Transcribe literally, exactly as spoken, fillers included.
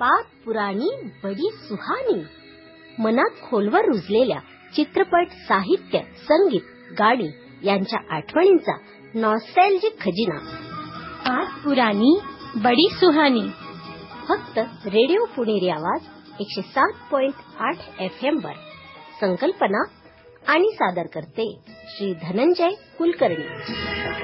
बात पुराणी बडी सुहानी. मनात खोलवर रुजलेल्या चित्रपट, साहित्य, संगीत, गाणी यांच्या आठवणींचा नॉस्टॅल्जिक खजिना. बात पुराणी बडी सुहानी. फक्त रेडिओ पुणेरी आवाज एकशे सात पॉइंट आठ एफ एम वर. संकल्पना आणि सादर करते श्री धनंजय कुलकर्णी.